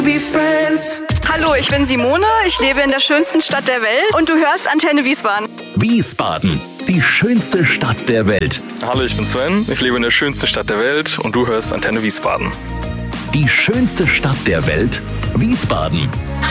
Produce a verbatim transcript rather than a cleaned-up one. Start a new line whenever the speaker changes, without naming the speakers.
Hallo, ich bin Simone, ich lebe in der schönsten Stadt der Welt und du hörst Antenne Wiesbaden.
Wiesbaden, die schönste Stadt der Welt.
Hallo, ich bin Sven, ich lebe in der schönsten Stadt der Welt und du hörst Antenne Wiesbaden.
Die schönste Stadt der Welt, Wiesbaden.